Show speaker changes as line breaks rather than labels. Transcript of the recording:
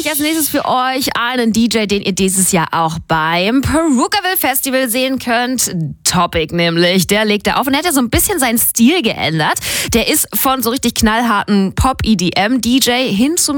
ich als nächstes für euch einen DJ, den ihr dieses Jahr auch beim Perukaville Festival sehen könnt. Topic nämlich. Der legt da auf und er hat ja so ein bisschen seinen Stil geändert. Der ist von so richtig knallharten Pop-EDM-DJ hin zu